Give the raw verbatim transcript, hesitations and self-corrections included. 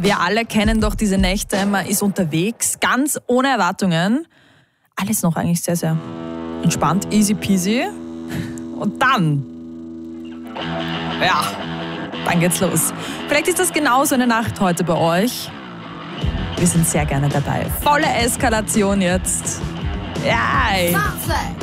Wir alle kennen doch diese Nächte, man ist unterwegs, ganz ohne Erwartungen. Alles noch eigentlich sehr, sehr entspannt, easy peasy. Und dann, ja, dann geht's los. Vielleicht ist das genauso eine Nacht heute bei euch. Wir sind sehr gerne dabei. Volle Eskalation jetzt. Ja.